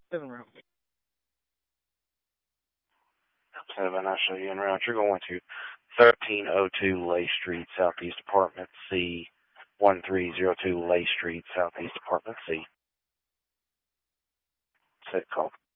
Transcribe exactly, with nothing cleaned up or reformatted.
Living room. Seven, I'll show you in route. You're going to thirteen oh two Lay Street, Southeast Apartment C, one three zero two Lay Street, Southeast Apartment C. Set call.